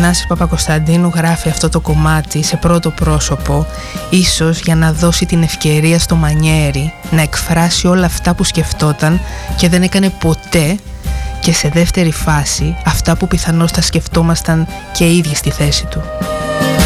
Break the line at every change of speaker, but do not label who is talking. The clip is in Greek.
Θανάσης Παπακοσταντίνου γράφει αυτό το κομμάτι σε πρώτο πρόσωπο, ίσως για να δώσει την ευκαιρία στο Μανιέρη να εκφράσει όλα αυτά που σκεφτόταν και δεν έκανε ποτέ, και σε δεύτερη φάση αυτά που πιθανώς θα σκεφτόμασταν και οι ίδιοι στη θέση του.